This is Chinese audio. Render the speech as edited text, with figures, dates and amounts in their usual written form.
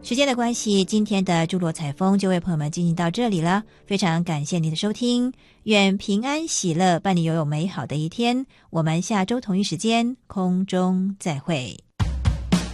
时间的关系，今天的诸罗采风就为朋友们进行到这里了，非常感谢您的收听，愿平安喜乐伴你拥有美好的一天，我们下周同一时间空中再会。